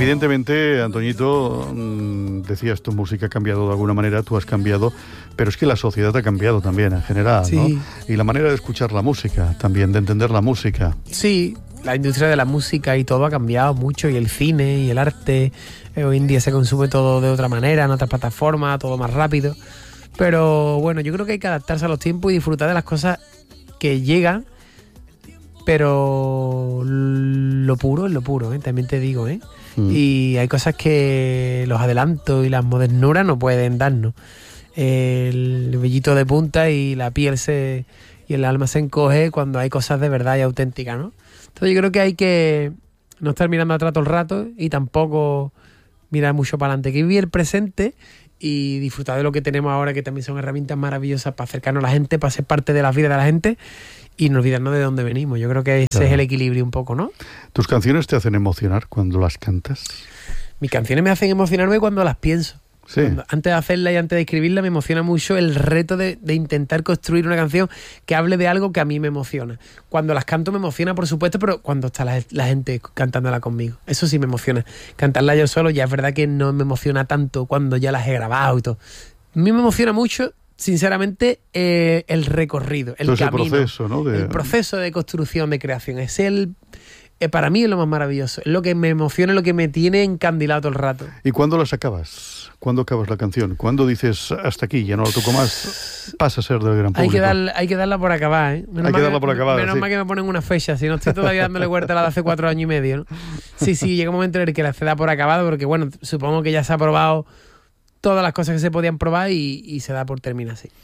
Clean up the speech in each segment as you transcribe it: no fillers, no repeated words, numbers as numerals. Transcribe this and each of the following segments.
Evidentemente, Antoñito, decías tu música ha cambiado de alguna manera, tú has cambiado, pero es que la sociedad ha cambiado también en general, sí, ¿no? Y la manera de escuchar la música, también de entender la música. Sí, la industria de la música y todo ha cambiado mucho, y el cine y el arte, hoy en día se consume todo de otra manera, en otras plataformas, todo más rápido. Pero bueno, yo creo que hay que adaptarse a los tiempos y disfrutar de las cosas que llegan, pero lo puro es lo puro, también te digo, Y hay cosas que los adelantos y las modernuras no pueden darnos. El vellito de punta y la piel y el alma se encoge cuando hay cosas de verdad y auténticas, ¿no? Entonces yo creo que hay que no estar mirando atrás todo el rato y tampoco mirar mucho para adelante, que vivir el presente y disfrutar de lo que tenemos ahora, que también son herramientas maravillosas para acercarnos a la gente, para ser parte de la vida de la gente y no olvidarnos de dónde venimos. Yo creo que ese es el equilibrio un poco, ¿no? ¿Tus canciones te hacen emocionar cuando las cantas? Mis canciones me hacen emocionarme cuando las pienso. Sí. Antes de hacerla y antes de escribirla me emociona mucho el reto de intentar construir una canción que hable de algo que a mí me emociona. Cuando las canto me emociona, por supuesto, pero cuando está la gente cantándola conmigo, eso sí me emociona. Cantarla yo solo ya es verdad que no me emociona tanto cuando ya las he grabado y todo. A mí me emociona mucho, sinceramente, el recorrido, el camino, proceso, ¿no? El proceso de construcción, de creación. Es para mí es lo más maravilloso, es lo que me emociona, lo que me tiene encandilado todo el rato. ¿Y cuándo las acabas? ¿Cuándo acabas la canción? ¿Cuándo dices hasta aquí, ya no la toco más, pasa a ser del gran público? Hay que darla por acabar, ¿eh? Hay que darla por acabar, menos mal que me ponen una fecha, si no estoy todavía dándole vuelta a la de hace 4 años y medio, ¿no? Sí, llega un momento en el que la se da por acabado, porque bueno, supongo que ya se ha probado todas las cosas que se podían probar y se da por terminar así.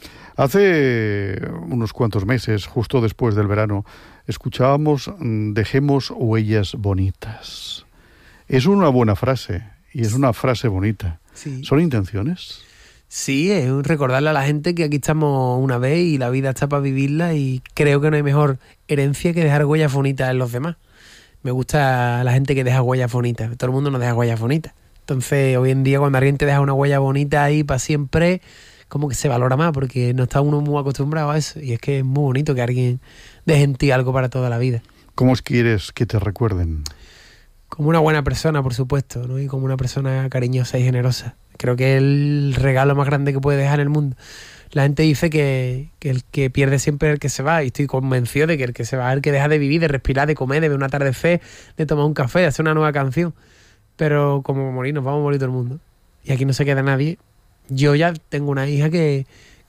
Hace unos cuantos meses, justo después del verano, escuchábamos Dejemos huellas bonitas. Es una buena frase y es una frase bonita. Sí. ¿Son intenciones? Sí, es recordarle a la gente que aquí estamos una vez y la vida está para vivirla, y creo que no hay mejor herencia que dejar huellas bonitas en los demás. Me gusta la gente que deja huellas bonitas. Todo el mundo nos deja huellas bonitas. Entonces, hoy en día, cuando alguien te deja una huella bonita ahí para siempre, como que se valora más, porque no está uno muy acostumbrado a eso, y es que es muy bonito que alguien deje en ti algo para toda la vida. ¿Cómo quieres que te recuerden? Como una buena persona, por supuesto, ¿no? Y como una persona cariñosa y generosa. Creo que es el regalo más grande que puede dejar en el mundo. La gente dice que el que pierde siempre es el que se va, y estoy convencido de que el que se va es el que deja de vivir, de respirar, de comer, de ver un atardecer, de tomar un café, de hacer una nueva canción. Pero como morir, nos vamos a morir todo el mundo. Y aquí no se queda nadie. Yo ya tengo una hija que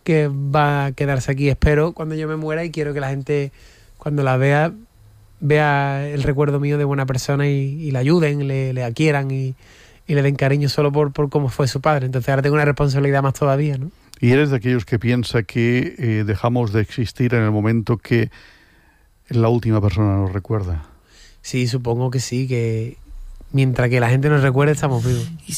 va a quedarse aquí, espero, cuando yo me muera, y quiero que la gente, cuando la vea el recuerdo mío de buena persona y la ayuden, le adquieran y le den cariño solo por cómo fue su padre. Entonces ahora tengo una responsabilidad más todavía, ¿no? ¿Y eres de aquellos que piensa que dejamos de existir en el momento que la última persona nos recuerda? Sí, supongo que sí, que mientras que la gente nos recuerde estamos vivos.